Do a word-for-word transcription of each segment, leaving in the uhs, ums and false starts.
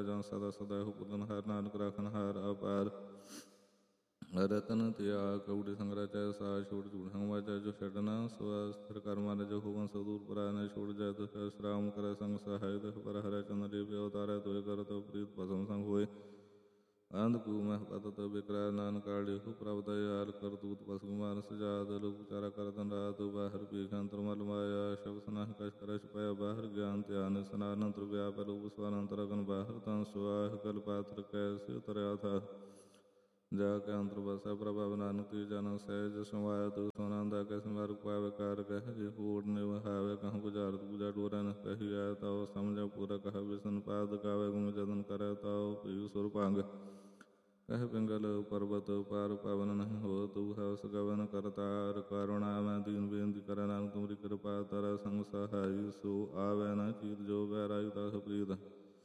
ਜਾਂ ਸਦਾ ਸਦਾ ਹੋ ਭੁੱਲਣਹਾਰ। ਨਾਨਕ ਰਾਖਣਹਾਰ ਅਪਾਰ ਰਤਨ ਤਿਆਗ ਕਉੜੀ ਸੰਗਰਾ ਚੈ ਸਾ ਛੋੜ ਝੂਠ ਸੰਗ ਵਾਚੈ ਜੋ ਛੱਡਣਾ ਸਵਸਥਿਰ ਕਰਮਾ ਜੋ ਹੋਵਨ ਸਦੂਰ ਪਰਾਇ ਛੋੜ ਜੈ ਦੁਖ ਸਰਾਮ ਕਰੈ ਸੰਗ ਸਹਾਇ ਦੁਖ ਪਰ ਹਰੈ ਚੰਦ ਦੇਵ ਅਵਤਾਰੈ ਤੋਇ ਕਰ ਤੋ ਪ੍ਰੀਤ ਭਸਮ ਸੰਗ ਹੋਏ ਅੰਧ ਕੂ ਮਹਿ ਪਤਤ ਬਿਕਰੈ ਨਾਨਕ ਆੜਿਹੁ ਪ੍ਰਭ ਦਇਆਲ ਕਰ ਦੂਤ ਪਸ ਕੁਮਾਰ ਸਜਾਦ ਲੋਕ ਉਚਾਰਾ ਕਰਤਨ ਰਾਤ ਬਾਹਰ ਭੀਖ ਅੰਤਰ ਮਲ ਮਾਇਆ ਸ਼ਬਦ ਸਨਾਹ ਕਛ ਕਰੈ ਛਪਾਇਆ ਬਾਹਰ ਗਿਆਨ ਧਿਆਨ ਸਨਾਨ ਅੰਤਰ ਵਿਆਪ ਲੋਕ ਸਵਾਰ ਅੰਤਰ ਅਗਨ ਬਾਹਰ ਤਾਂ ਸੁਆਹ ਕਲ ਪਾਤਰ ਕੈਸੇ ਉਤਰਿਆ ਥਾ ਜਾ ਕੇ ਅੰਤਰ ਬਸੈ ਪ੍ਰਭਾਵ ਨਾਨਕ ਤੀ ਜਨ ਸਹਿਜ ਸਮਾਇਆ ਤੂ ਸੋਨੰਦਾ ਕੈ ਸਮਾਰ ਪਾਵੇ ਕਾਰ ਕਹਿ ਜੇ ਹੋੜ ਨਿਵਹਾਵੇ ਕਹੂੰ ਗੁਜ਼ਾਰ ਪੂਜਾ ਡੋਰਾ ਨ ਕਹੀ ਆਇ ਤਾਉ ਸਮਝਾ ਪੂਰਾ ਕਹ ਵਿਸ਼ਨ ਪਾਦ ਗਾਵੇ ਗੁਣ ਜਦਨ ਕਰੈ ਤਾਉ ਪੀਉ ਸੁਰ ਭੰਗ ਕਹਿ ਪਿੰਗਲ ਪਰਬਤ ਪਾਰ ਪਵਨ ਨਹੀਂ ਹੋ ਤੂ ਹਵਸ ਗਵਨ ਕਰਤਾਰ ਕਰੁਣਾ ਮੈਂ ਦੀਨ ਬੇਨਤੀ ਕਰੈ ਨਾਨਕ ਤੁਮਰੀ ਕਿਰਪਾ ਤਰ ਸੰਗ ਸਹਾਈ ਸੋ ਆਵੈ ਨ ਚੀਤ ਜੋ ਵੈਰਾਈ ਤਸ ਪ੍ਰੀਤ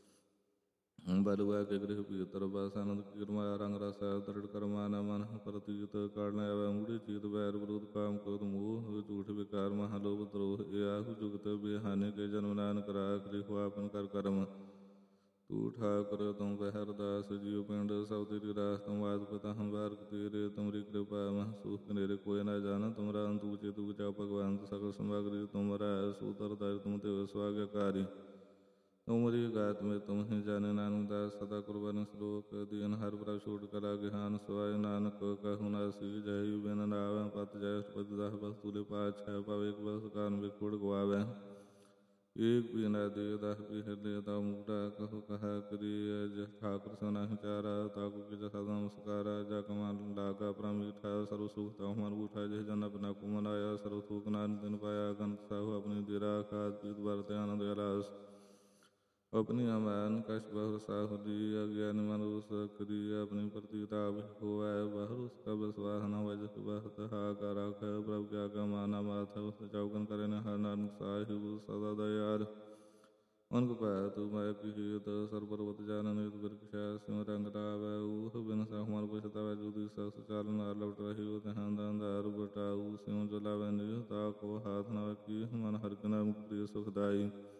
ਬਲੁਆ ਕੇ ਗ੍ਰਹਿ ਭੀਤਰ ਬਸ ਆਨੰਦ ਕਿਰਮਾ ਰੰਗ ਰਸ ਦ੍ਰਿੜ ਕਰਮਾ ਨ ਮਨ ਪ੍ਰਤੀਤ ਕਾਰਨ ਆਵੈ ਮੂੜੀ ਚੀਤ ਵੈਰ ਵਿਰੋਧ ਕਾਮ ਕ੍ਰੋਧ ਮੋਹ ਝੂਠ ਵਿਕਾਰ ਮਹਾ ਲੋਭ ਦਰੋਹ ਇਹ ਆਹੂ ਜੁਗਤ ਬਿਹਾਨੇ ਕੇ ਜਨਮ ਨਾਨਕ ਰਾਖ ਲਿਖੋ ਆਪਨ ਕਰ ਕਰਮ ਤੂ ਠਾਕੁਰ ਤੁਮ ਬਹਿਰਦਾਸ ਜੀਉ ਪਿੰਡ ਸਭ ਤੇਰੀ ਰਾਸ ਤੁਮ ਆਦ ਪਿਤਾ ਹਮ ਬਾਰਕ ਤੇਰੇ ਤੁਮਰੀ ਕਿਰਪਾ ਮਹ ਸੁਖ ਨੇਰੇ ਕੋਈ ਨਾ ਜਾਣ ਤੁਮਰਾ ਅੰਤੂ ਚੇ ਤੂ ਜਾ ਭਗਵੰਤ ਸਕਲ ਸਮਗਰੀ ਤੁਮਰਾ ਸੂਤਰ ਦਰ ਤੁਮ ਤੇ ਸਵਾਗਕਾਰੀ ਤੁਮਰੀ ਗਾਤ ਮੇ ਤੁਮ ਹੀ ਜਾਣੇ ਨਾਨਕ ਦਾਸ ਸਦਾ ਕੁਰਬਾਨ ਸਲੋਕ ਦੀਨ ਹਰ ਪ੍ਰਭ ਛੋਟ ਕਲਾ ਗਿਹਾਨ ਸਵਾਇ ਨਾਨਕ ਕਹੂ ਨਾਸੀ ਜੈ ਬਿਨ ਨਾਵੈ ਪਤ ਜੈ ਪਤ ਦਹ ਬਸ ਤੁਲੇ ਪਾਛੈ ਪਵ ਇੱਕ ਬਸ ਕਾਰਨ ਵਿਖੁੜ ਗਵਾਵੈ ਏਕ ਬਿਨਾ ਦੇ ਦਹ ਵੀ ਹਿਰਦੇ ਤਾ ਮੂੜਾ ਕਹੋ ਕਹਾ ਕਰੀ ਜ ਠਾਕੁਰ ਸਨਾਹਿ ਚਾਰਾ ਤਾਕੂ ਕਿ ਸਦਾ ਨਮਸਕਾਰਾ ਜਾ ਕਮਾਨ ਲਾਗਾ ਪ੍ਰਮੀਠਾ ਸਰਵ ਸੁਖ ਤਾ ਮਨ ਬੂਠਾ ਜਿਹ ਜਨ ਆਪਣਾ ਕੋ ਮਨਾਇਆ ਸਰਵ ਸੁਖ ਨਾਨਕ ਦਿਨ ਪਾਇਆ ਗੰਤ ਸਾਹੂ ਆਪਣੀ ਦੇਰਾ ਖਾਦ ਪੀਤ ਵਰਤਿ ਆਨੰਦ ਅਲਾਸ अपनी अमान कश बहुर साहुदी अज्ञान मनुष करी अपनी प्रतीताप होवै बहुर उसका विश्वास न वजह बहत हाका राख प्रभु क्या का माना माथा उस चौकन करे न हर नानक साहिब सदा दयाल उनको पाया तू मैं किहित सर्वपर्वत जानन युद्ध बिरक्षा सिंह रंग रावै ऊह बिन सहमर पछतावै जुदी सस चाल नार लपट रही हो तहां दार बटाऊ सिंह जलावै निज ता को हाथ न की मन हर के नाम प्रिय सुखदाई।